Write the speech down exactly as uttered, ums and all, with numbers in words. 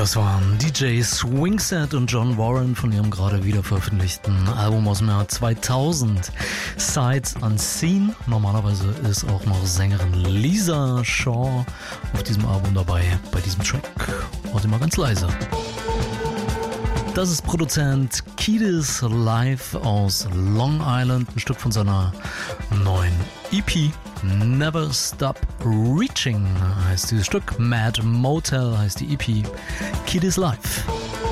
Das waren D J Swingset und John Warren von ihrem gerade wieder veröffentlichten Album aus dem Jahr zweitausend, Sights Unseen. Normalerweise ist auch noch Sängerin Lisa Shaw auf diesem Album dabei, bei diesem Track. Heute mal ganz leise. Das ist Produzent Kiedis Live aus Long Island, ein Stück von seiner neuen E P. Never Stop Reaching heißt dieses Stück. Mad Motel heißt die E P. Kiedis Live.